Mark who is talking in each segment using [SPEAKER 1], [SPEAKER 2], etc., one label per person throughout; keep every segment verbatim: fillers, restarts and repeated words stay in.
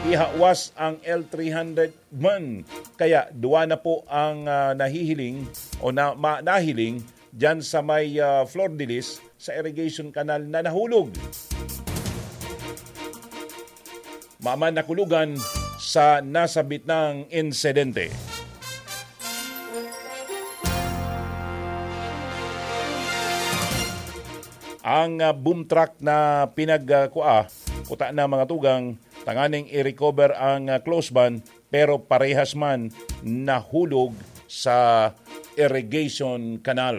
[SPEAKER 1] ihawas ang L three hundred man. Kaya duwa na po ang uh, nahihiling o na, ma, nahiling dyan sa may uh, Flor de Lis sa irrigation canal na nahulog. Maman nakulugan sa nasabit ng insidente. Ang uh, boom truck na pinagkua, kuta na mga tugang, tanganing i-recover ang uh, close ban pero parehas man nahulog sa irrigation canal.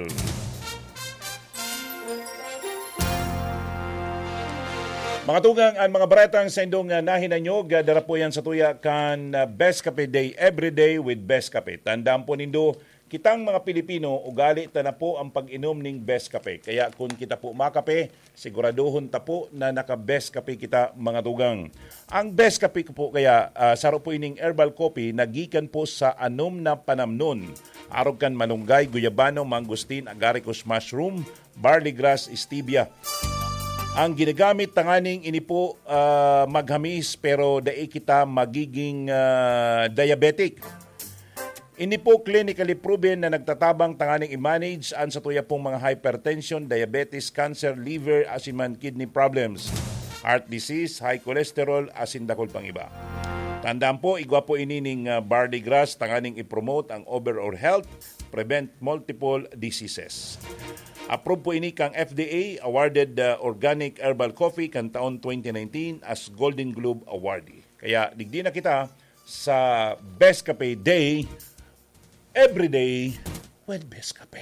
[SPEAKER 1] Mga tugang, ang mga baratang sa indong uh, nahinanyog, uh, dara po yan sa tuya kan uh, Best Cafe Day every day with Best Cafe. Tandaan po nindo, kitang mga Pilipino, ugali ta na po ang pag-inom ng Best Cafe. Kaya kung kita po makape, siguraduhon ta po na naka-Best Cafe kita mga tugang. Ang Best Cafe ko po kaya, uh, saro po ining herbal coffee, nagikan po sa anom na panamnon. Arog kan malunggay, guyabano, mangustin, agaricus mushroom, barley grass, stevia. Ang ginagamit tanganing ini po uh, maghamis pero dai kita magiging uh, diabetic. Ini po clinically proven na nagtatabang tanganing i-manage ang sa tuya pong mga hypertension, diabetes, cancer, liver, asin man kidney problems, heart disease, high cholesterol, asin dakol pang iba. Tandaan po, igwa po inining uh, barley grass tanganing i-promote ang overall health, prevent multiple diseases. Approve po ini kang F D A awarded uh, organic herbal coffee kan taon twenty nineteen as Golden Globe awardee. Kaya digdi na kita sa Best Cafe Day every day with Best Cafe.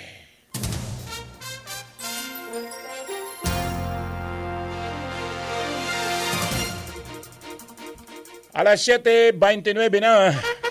[SPEAKER 1] Alas siyete twenty-nine na.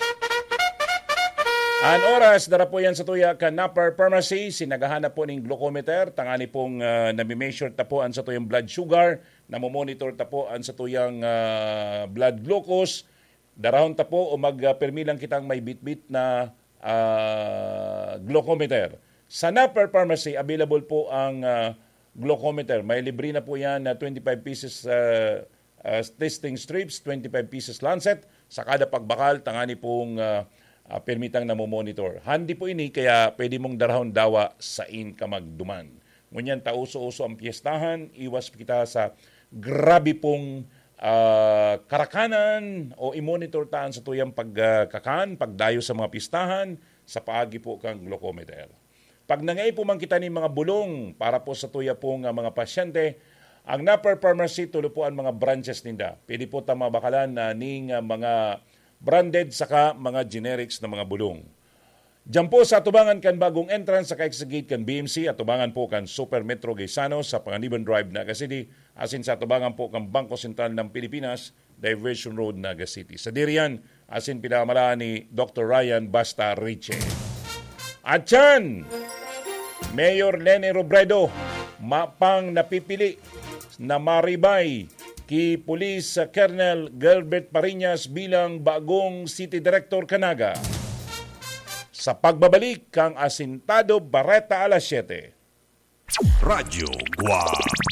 [SPEAKER 1] Ang oras, dara po yan sa tuya ka Napper Pharmacy. Sinagahanap po ng glucometer. Tangani pong uh, nami-measure ta po ang sa tuyang blood sugar. Namomonitor ta po ang sa tuyang uh, blood glucose. Darahon ta po o magpermilang kitang may bit-bit na uh, glucometer. Sa Napper Pharmacy, available po ang uh, glucometer. May libre na po yan na twenty-five pieces uh, uh, testing strips, twenty-five pieces lancet. Sa kada pagbakal, tangani pong uh, Uh, permitang na mo monitor. Handi po ini kaya pwede mong darahon dawa sa in ka magduman. Ngunyan tauso-uso ang piyestahan, iwas kita sa grabe pong uh, karakanan o i-monitor taan sa tuyang pagkakan, uh, pagdayo sa mga pistahan, sa paagi po kang glucometer. Pag nangay po man kita ni mga bulong para po sa tuya pong uh, mga pasyente, ang Napper Pharmacy tulo po ang mga branches ninda. Pwede po ta mabakalan na uh, ning uh, mga branded saka mga generics na mga bulong. Diyan po sa atubangan kan bagong entrance sa ka-exit kan B M C, atubangan po kan Super Metro Gaisano sa Panganiban Drive, Naga City, asin sa atubangan po kan Bangko Sentral ng Pilipinas, Diversion Road, Naga City. Sa diriyan, asin pinamalaan ni Doctor Ryan Basta Riche. At yan, Mayor Leni Robredo, mapang napipili na maribay ki Police Colonel Gilbert Pariñas bilang bagong City Director Canaga. Sa pagbabalik kang Asintado Barreta alas siyete.
[SPEAKER 2] Radyo Guam.